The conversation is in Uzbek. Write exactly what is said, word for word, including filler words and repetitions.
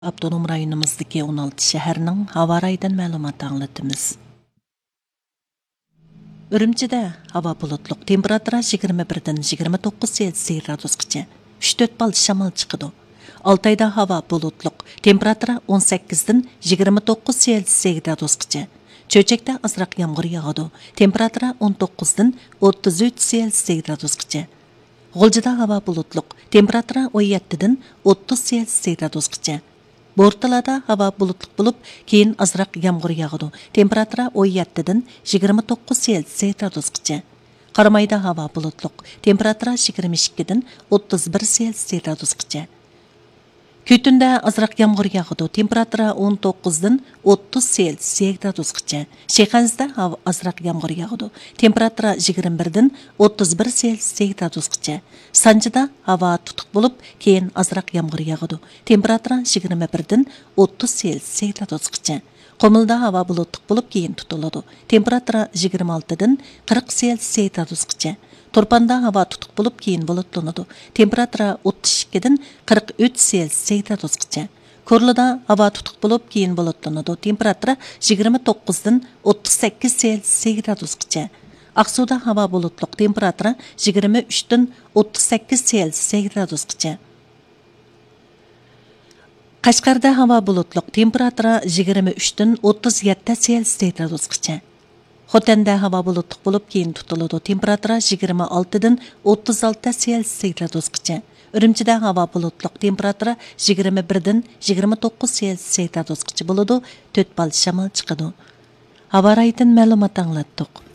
Abdunum rayonimizdagi o'n olti shaharning havo rayidan ma'lumot anglatamiz. Urumchida havo bulutliq, temperatura yigirma birdan yigirma to'qqiz Selsiy gradusgacha, uch to'rt bal shamol chiqadi. Oltayda havo bulutliq, temperatura o'n sakkizdan yigirma to'qqiz Selsiy gradusgacha. Cho'chakda azroq yomg'ir yog'adi, temperatura o'n to'qqizdan o'ttiz uch Selsiy gradusgacha. G'uljida havo bulutliq, temperatura o'n yettidan o'ttiz Selsiy gradusgacha. Bortalada havo bulutliq bo'lib, keyin azroq yomg'ir yog'adi. Temperatura o'n yettidan yigirma to'qqiz Selsiy gradusgacha. Qaramayda havo bulutliq, temperatura yigirma ikkidan o'ttiz bir Selsiy gradusgacha. Kütünde azroq yomg'ir yog'adi. Temperatura o'n to'qqizdan o'ttiz Selsiy gradusgacha. Shexanzda havo azroq yomg'ir yog'adi. Temperatura yigirma birdan o'ttiz bir Selsiy gradusgacha. Sanjida havo tutuq bo'lib, keyin azroq yomg'ir yog'adi. Temperatura yigirma birdan o'ttiz Selsiy gradusgacha. Qomilda havo bulutliq bo'lib, keyin tutiladi. Temperatura yigirma oltidan qirq Selsiy gradusgacha. Turpanda havo tutuq bo'lib, keyin bulutlanadi. Temperatura o'ttiz ikkidan qirq uch Selsiy gradusgacha. Korlida havo tutuq bo'lib, keyin bulutlanadi. Temperatura yigirma to'qqizdan o'ttiz sakkiz Selsiy gradusgacha. Aqsuda havo bulutliq, temperatura yigirma uchdan o'ttiz sakkiz Selsiy gradusgacha. Qashqarda havo bulutliq, temperatura yigirma uchdan o'ttiz yetti Selsiy gradusgacha. Xotanda havo bulutliq bo'lib, keyin tutiladi. Temperatura yigirma oltidan o'ttiz olti Selsiy gradusgacha. Urumchida havo bulutliq, temperatura yigirma birdan yigirma to'qqiz Selsiy gradusgacha bo'ladi. to'rt bal shamol chiqadi. Havo rayidan ma'lumot anglatdik.